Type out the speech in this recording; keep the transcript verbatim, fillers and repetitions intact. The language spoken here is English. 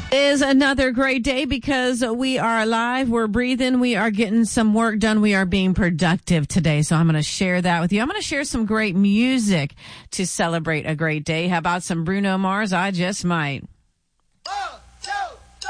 Is another great day because we are alive, we're breathing, we are getting some work done, we are being productive today. So I'm going to share that with you. I'm going to share some great music to celebrate a great day. How about some Bruno Mars? I Just Might.